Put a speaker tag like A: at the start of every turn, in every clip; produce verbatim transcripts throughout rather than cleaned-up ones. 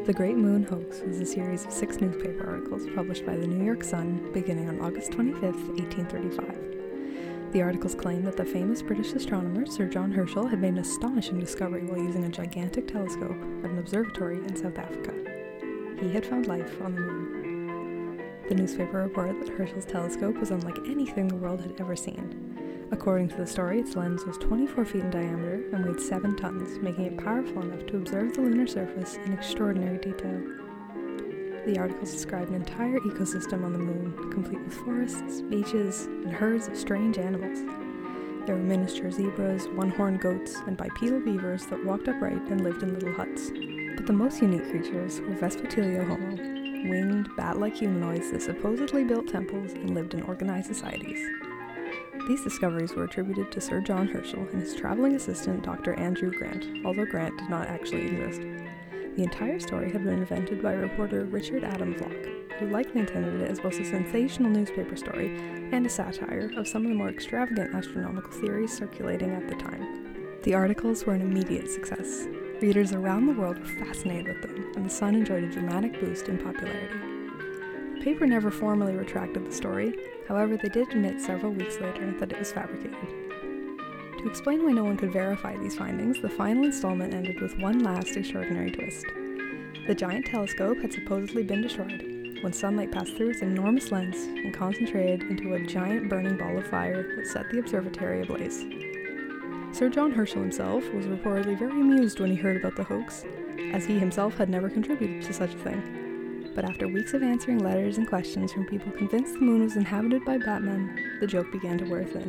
A: The Great Moon Hoax was a series of six newspaper articles published by the New York Sun beginning on August twenty-fifth, eighteen thirty-five. The articles claim that the famous British astronomer Sir John Herschel had made an astonishing discovery while using a gigantic telescope at an observatory in South Africa. He had found life on the moon. The newspaper reported that Herschel's telescope was unlike anything the world had ever seen. According to the story, its lens was twenty-four feet in diameter and weighed seven tons, making it powerful enough to observe the lunar surface in extraordinary detail. The articles described an entire ecosystem on the moon, complete with forests, beaches, and herds of strange animals. There were miniature zebras, one-horned goats, and bipedal beavers that walked upright and lived in little huts. But the most unique creatures were Vespertilio homo, winged, bat-like humanoids that supposedly built temples and lived in organized societies. These discoveries were attributed to Sir John Herschel and his traveling assistant, Doctor Andrew Grant, although Grant did not actually exist. The entire story had been invented by reporter Richard Adams Locke, who likely intended it as both a sensational newspaper story and a satire of some of the more extravagant astronomical theories circulating at the time. The articles were an immediate success. Readers around the world were fascinated with them, and the Sun enjoyed a dramatic boost in popularity. The paper never formally retracted the story. However, they did admit several weeks later that it was fabricated. To explain why no one could verify these findings, the final installment ended with one last extraordinary twist. The giant telescope had supposedly been destroyed when sunlight passed through its enormous lens and concentrated into a giant burning ball of fire that set the observatory ablaze. Sir John Herschel himself was reportedly very amused when he heard about the hoax, as he himself had never contributed to such a thing. But after weeks of answering letters and questions from people convinced the moon was inhabited by Batmen, the joke began to wear thin.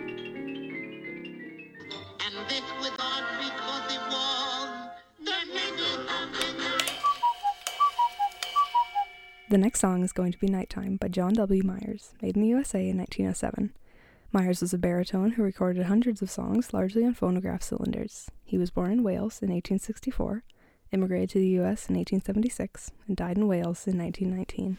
B: And this was all because it was the middle of the night.
A: The next song is going to be Nighttime by John W. Myers, made in the U S A in nineteen oh seven. Myers was a baritone who recorded hundreds of songs, largely on phonograph cylinders. He was born in Wales in eighteen sixty-four, immigrated to the U S in eighteen seventy-six, and died in Wales in nineteen nineteen.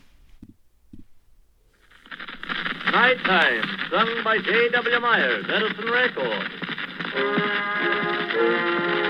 C: Nighttime, sung by J W. Myers, Edison Records.